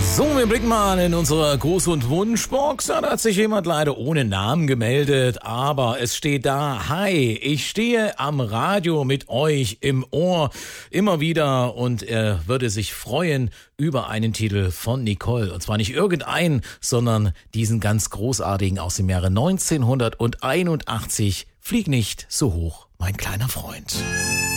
So, wir blicken mal in unsere Gruß- und Wunschbox. Da hat sich jemand leider ohne Namen gemeldet, aber es steht da: Hi, ich stehe am Radio mit euch im Ohr immer wieder und er würde sich freuen über einen Titel von Nicole. Und zwar nicht irgendeinen, sondern diesen ganz großartigen aus dem Jahre 1981. Flieg nicht so hoch, mein kleiner Freund.